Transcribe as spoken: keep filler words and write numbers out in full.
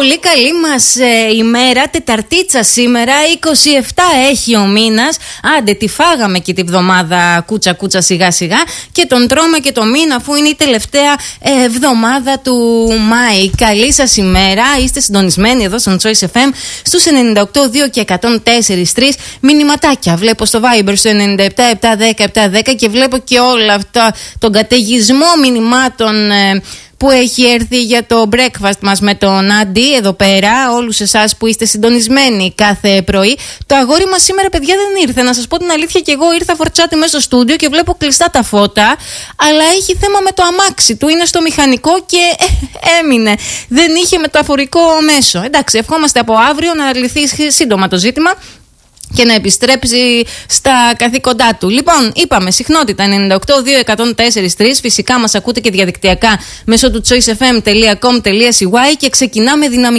πολύ καλή μας ε, ημέρα, Τεταρτίτσα σήμερα, είκοσι επτά έχει ο μήνας. Άντε, τη φάγαμε και τη βδομάδα κούτσα κούτσα σιγά σιγά και τον τρώμε και το μήνα, αφού είναι η τελευταία ε, εβδομάδα του Μάη. Καλή σας ημέρα, είστε συντονισμένοι εδώ στον Choice εφ εμ στους ενενήντα οκτώ δύο και εκατόν τέσσερα κόμμα τρία. Μηνυματάκια βλέπω στο Viber στο ενενήντα επτά επτακόσια δέκα επτακόσια δέκα και βλέπω και όλα αυτά τον καταιγισμό μηνυμάτων ε, που έχει έρθει για το breakfast μας με τον Άντι εδώ πέρα. Όλους εσάς που είστε συντονισμένοι κάθε πρωί. Το αγόρι μας σήμερα, παιδιά, δεν ήρθε. Να σας πω την αλήθεια, και εγώ ήρθα φορτσάτη μέσα στο στούντιο και βλέπω κλειστά τα φώτα. Αλλά έχει θέμα με το αμάξι του. Είναι στο μηχανικό και ε, έμεινε. Δεν είχε μεταφορικό μέσο. Εντάξει, ευχόμαστε από αύριο να λυθεί σύντομα το ζήτημα και να επιστρέψει στα καθήκοντά του. Λοιπόν, είπαμε συχνότητα ενενήντα οκτώ δύο εκατόν τέσσερα κόμμα τρία. Φυσικά μας ακούτε και διαδικτυακά μέσω του choice f m dot com dot c y και ξεκινάμε δυναμικά.